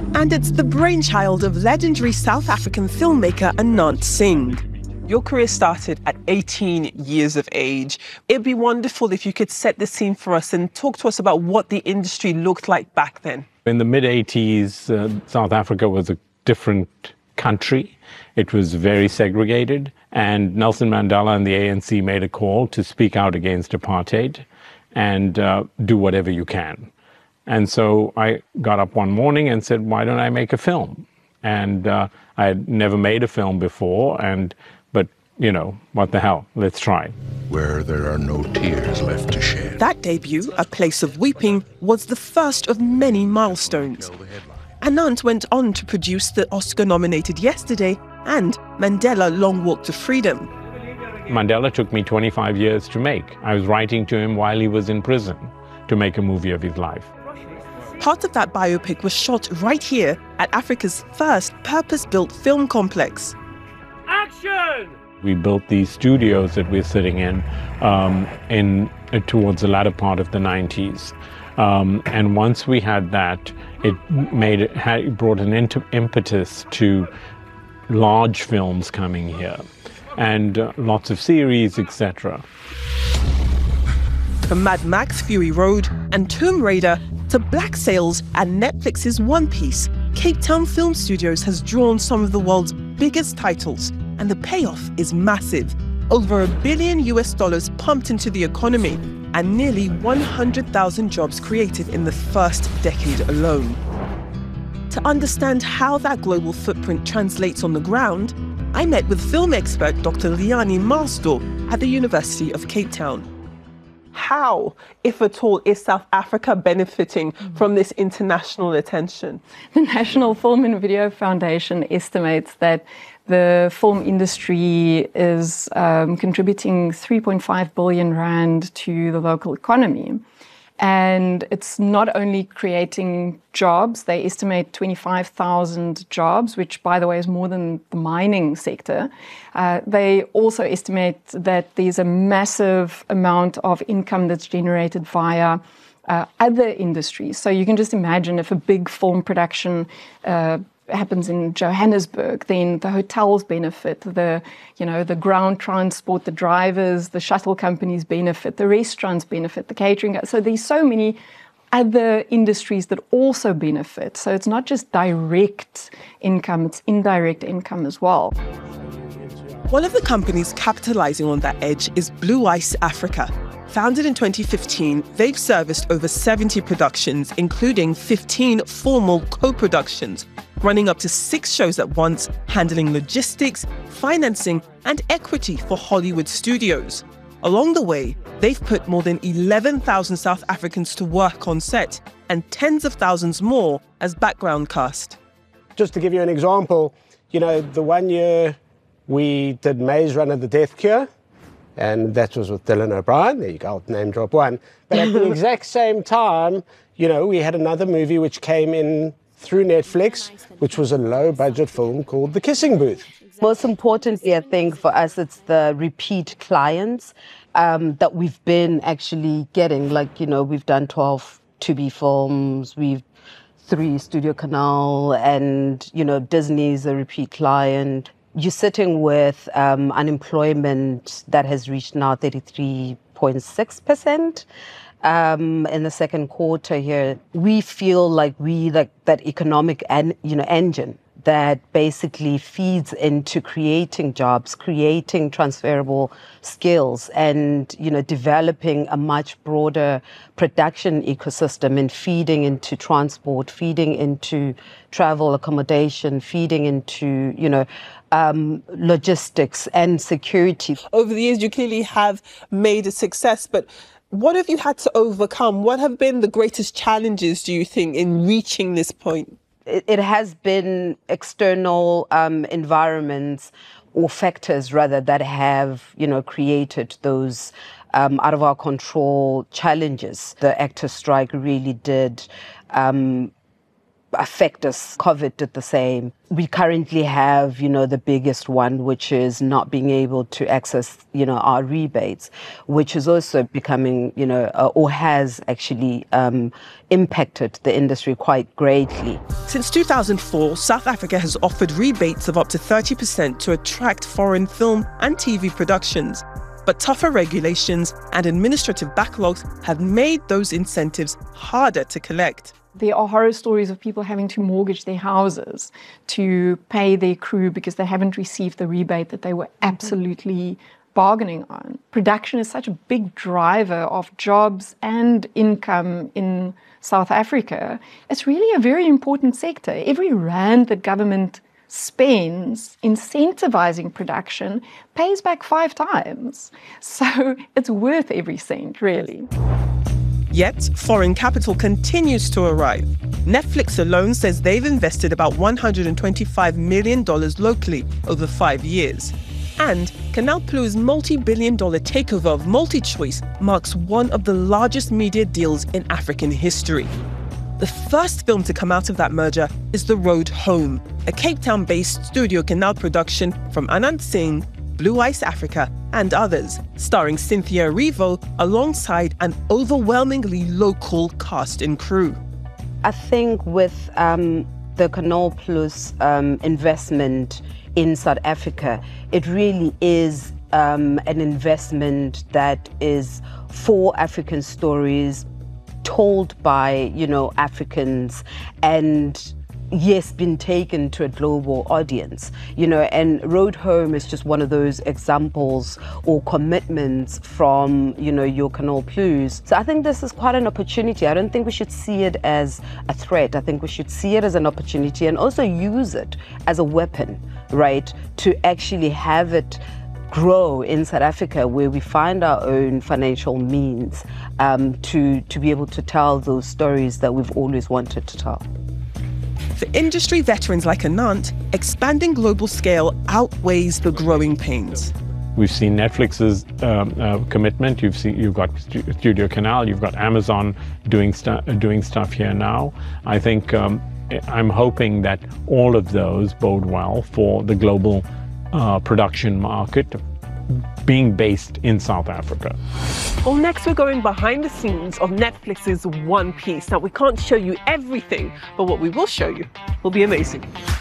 And it's the brainchild of legendary South African filmmaker Anant Singh. Your career started at 18 years of age. It'd be wonderful if you could set the scene for us and talk to us about what the industry looked like back then. In the mid-80s, South Africa was a different country. It was very segregated, and Nelson Mandela and the ANC made a call to speak out against apartheid and do whatever you can. And so I got up one morning and said, why don't I make a film? And I had never made a film before, but, you know, what the hell, let's try. Where there are no tears left to shed. That debut, A Place of Weeping, was the first of many milestones. Anant went on to produce the Oscar-nominated Yesterday and Mandela Long Walk to Freedom. Mandela took me 25 years to make. I was writing to him while he was in prison to make a movie of his life. Part of that biopic was shot right here at Africa's first purpose-built film complex. Action! We built these studios that we're sitting in towards the latter part of the 90s. And once we had that, it brought an impetus to large films coming here and lots of series, etc. From Mad Max Fury Road and Tomb Raider to Black Sails and Netflix's One Piece, Cape Town Film Studios has drawn some of the world's biggest titles, and the payoff is massive. Over $1 billion pumped into the economy and nearly 100,000 jobs created in the first decade alone. To understand how that global footprint translates on the ground, I met with film expert Dr. Liani Marstor at the University of Cape Town. How, if at all, is South Africa benefiting from this international attention? The National Film and Video Foundation estimates that the film industry is contributing 3.5 billion rand to the local economy. And it's not only creating jobs, they estimate 25,000 jobs, which, by the way, is more than the mining sector. They also estimate that there's a massive amount of income that's generated via other industries. So you can just imagine if a big film production happens in Johannesburg, then the hotels benefit, the ground transport, the drivers, the shuttle companies benefit, the restaurants benefit, the catering. So there's so many other industries that also benefit. So it's not just direct income, it's indirect income as well. One of the companies capitalizing on that edge is Blue Ice Africa. Founded in 2015, they've serviced over 70 productions, including 15 formal co-productions, running up to 6 shows at once, handling logistics, financing, and equity for Hollywood studios. Along the way, they've put more than 11,000 South Africans to work on set and tens of thousands more as background cast. Just to give you an example, the one year we did Maze Runner: The Death Cure, and that was with Dylan O'Brien. There you go, I'll name drop one. But at the exact same time, we had another movie which came in through Netflix, which was a low-budget film called The Kissing Booth. Most importantly, I think for us, it's the repeat clients that we've been actually getting. We've done 12 to-be films, we've 3 Studio Canal, and, Disney's a repeat client. You're sitting with unemployment that has reached now 33.6%. In the second quarter here, we feel like that economic engine that basically feeds into creating jobs, creating transferable skills, and developing a much broader production ecosystem and feeding into transport, feeding into travel accommodation, feeding into logistics and security. Over the years, you clearly have made a success, but what have you had to overcome? What have been the greatest challenges, do you think, in reaching this point? It has been external environments or factors, rather, that have, created those out of our control challenges. The actors' strike really did affect us. COVID did the same. We currently have, the biggest one, which is not being able to access, our rebates, which is also becoming, or has actually impacted the industry quite greatly. Since 2004, South Africa has offered rebates of up to 30% to attract foreign film and TV productions. But tougher regulations and administrative backlogs have made those incentives harder to collect. There are horror stories of people having to mortgage their houses to pay their crew because they haven't received the rebate that they were absolutely bargaining on. Production is such a big driver of jobs and income in South Africa. It's really a very important sector. Every rand that government spends incentivizing production pays back 5 times. So it's worth every cent, really. Yet, foreign capital continues to arrive. Netflix alone says they've invested about $125 million locally over 5 years. And Canal Plus' multi-billion-dollar takeover of MultiChoice marks one of the largest media deals in African history. The first film to come out of that merger is The Road Home, a Cape Town-based Studio Canal production from Anand Singh, Blue Ice Africa, and others, starring Cynthia Erivo alongside an overwhelmingly local cast and crew. I think with the Canal Plus investment in South Africa, it really is an investment that is for African stories, told by, Africans, and yes, been taken to a global audience, and Road Home is just one of those examples or commitments from, your Canal Plus. So I think this is quite an opportunity. I don't think we should see it as a threat. I think we should see it as an opportunity and also use it as a weapon, right, to actually have it grow in South Africa, where we find our own financial means to be able to tell those stories that we've always wanted to tell. For industry veterans like Anand, expanding global scale outweighs the growing pains. We've seen Netflix's commitment. You've got Studio Canal. You've got Amazon doing stuff here now. I think I'm hoping that all of those bode well for the global production market being based in South Africa. Well, next we're going behind the scenes of Netflix's One Piece. Now, we can't show you everything, but what we will show you will be amazing.